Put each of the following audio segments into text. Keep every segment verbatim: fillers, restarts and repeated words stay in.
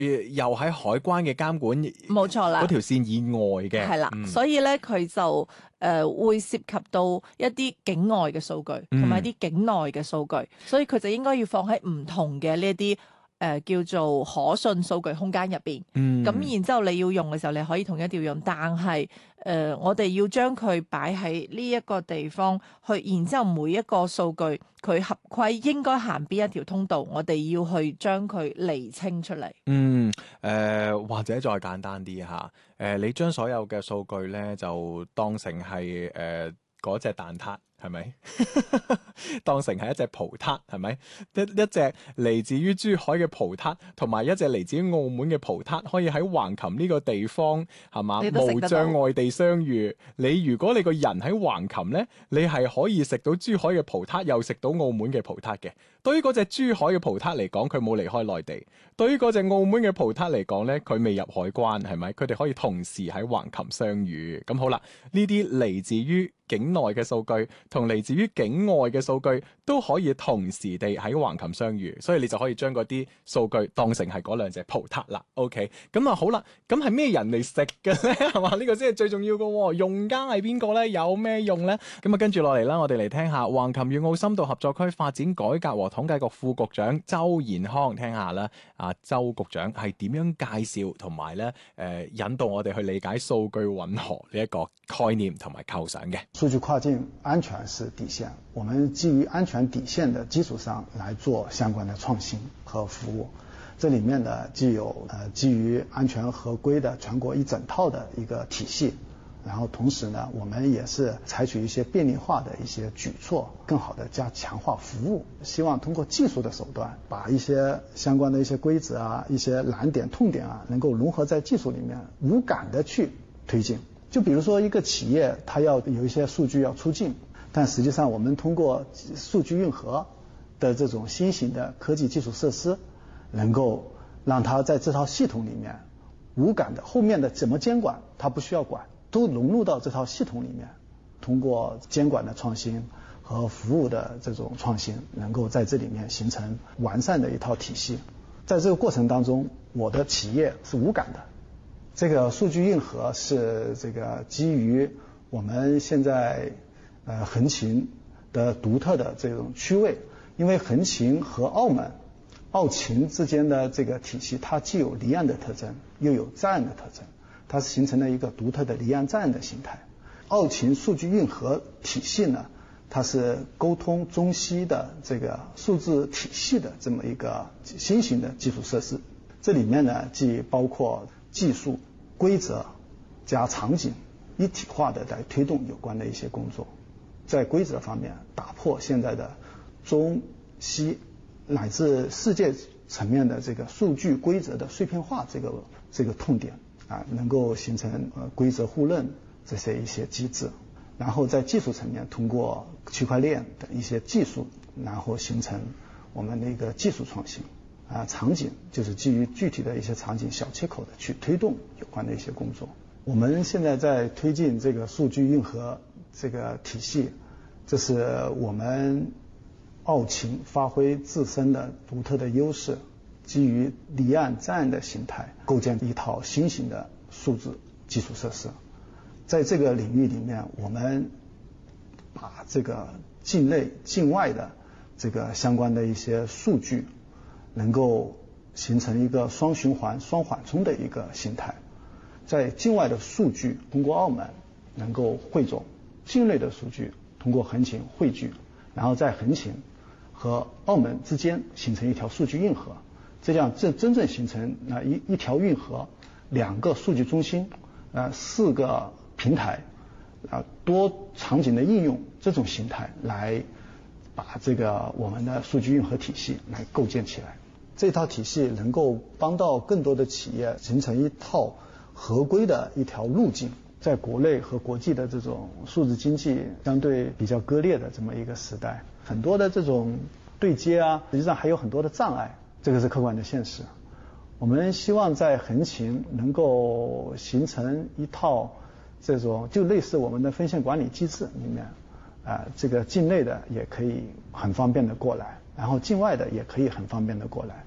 又喺海關嘅監管冇錯啦， 嗰條線以外嘅， 係啦， 嗯、 所以咧佢就誒、呃、會涉及到一啲境外嘅數據，同埋一啲境內嘅數據，所以佢就應該要放喺唔同嘅呢一啲誒叫做可信數據空間入邊。咁、嗯、然之後你要用嘅時候，你可以同一調用，但係誒、呃、我哋要將佢擺喺呢一個地方去，然之後每一個數據佢合規應該行邊一條通道，我哋要去將佢釐清出嚟。 嗯，誒、呃、或者再簡單啲嚇，誒、呃、你將所有嘅數據咧就當成係誒嗰隻蛋撻。係咪當成係一隻葡撻？係咪一一隻嚟自於珠海嘅葡撻，同埋一隻嚟自於澳門嘅葡撻，可以喺橫琴呢個地方係嘛無障礙地相遇？你如果你個人喺橫琴呢，你係可以食到珠海嘅葡撻，又食到澳門嘅葡撻嘅。對於嗰隻珠海嘅葡撻嚟講，佢冇離開內地；對於嗰隻澳門嘅葡撻嚟講呢，佢未入海關，係咪？佢哋可以同時喺橫琴相遇。咁好啦，呢啲嚟自於境內嘅數據同嚟自於境外嘅數據都可以同時地喺橫琴相遇，所以你就可以將嗰啲數據當成係嗰兩隻葡撻啦。OK， 咁啊好啦，咁係咩人嚟食嘅呢？係嘛？呢個先係最重要嘅，用家係邊個呢？有咩用呢？咁啊跟住落嚟啦，我哋嚟聽下橫琴粵澳深度合作區發展改革和統計局副局長周延康聽下啦。啊，周局長係點樣介紹同埋咧誒引導我哋去理解數據混合呢一個概念同埋構想嘅？ 數據跨境安全是底線，我們基於安全底線的基礎上來做相關的創新和服務。這裡面呢，既有呃基於安全合規的全國一整套的一個體系，然後同時呢，我們也是採取一些便利化的一些舉措，更好的加強化服務。希望通過技術的手段，把一些相關的一些規則啊、一些難點、痛點啊，能夠融合在技術裡面，無感的去推進。就比如說一個企業，它要有一些數據要出境，但實際上我們通過數據運河的這種新型的科技基礎設施，能夠讓它在這套系統裡面無感的，後面的怎麼監管它不需要管，都融入到這套系統裡面，通過監管的創新和服務的這種創新，能夠在這裡面形成完善的一套體系。在這個過程當中，我的企業是無感的。這個數據運河是這個基於我們現在呃橫琴的獨特的這種區位，因為橫琴和澳門、澳琴之間的這個體系，它既有離岸的特徵，又有在岸的特徵，它是形成了一個獨特的離岸在岸的形態。澳琴數據運河體系呢，它是溝通中西的這個數字體系的這麼一個新型的基礎設施，這裡面呢既包括技術、規則加場景一體化的來推動有關的一些工作。在規則方面，打破現在的中西乃至世界層面的這個數據規則的碎片化這個這個痛點啊，能夠形成呃規則互認這些一些機制。然後在技術層面，通過區塊鏈等一些技術，然後形成我們的一個技術創新。啊，場景就是基於具體的一些場景小切口的去推動有關的一些工作。我們現在在推進這個數據運河這個體系，這是我們澳琴發揮自身的獨特的優勢，基於離岸在岸的形態，構建一套新型的數字基礎設施。在這個領域裡面，我們把這個境內境外的這個相關的一些數據能夠形成一個雙循環雙緩衝的一個形態，在境外的數據通過澳門能夠匯總，境內的數據通過橫琴匯聚，然後在橫琴和澳門之間形成一條數據運河，這樣這真正形成那一一條運河，兩個數據中心，呃四個平台，啊多場景的應用，這種形態來把這個我們的數據運河體系來構建起來。這套體系能夠幫到更多的企業形成一套合規的一條路徑。在國內和國際的這種數字經濟相對比較割裂的這麼一個時代，很多的這種對接啊，實際上還有很多的障礙，這個是客觀的現實。我們希望在橫琴能夠形成一套這種就類似我們的分線管理機制裡面，啊，這個境內的也可以很方便的過來，然後境外的也可以很方便的過來。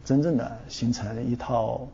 真正的形成一套